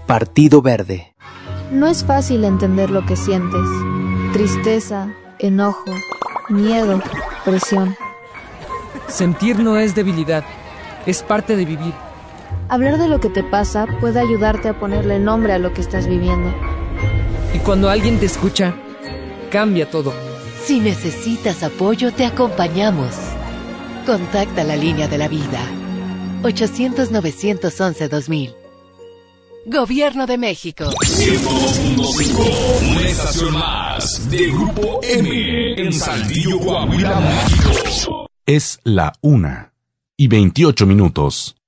Partido Verde. No es fácil entender lo que sientes. Tristeza, enojo, miedo, presión. Sentir no es debilidad, es parte de vivir. Hablar de lo que te pasa puede ayudarte a ponerle nombre a lo que estás viviendo. Y cuando alguien te escucha, cambia todo. Si necesitas apoyo, te acompañamos. Contacta la línea de la vida. 800-911-2000. Gobierno de México. 102.5, una estación más de Grupo M en Saltillo, Coahuila, México. Es la 1:28.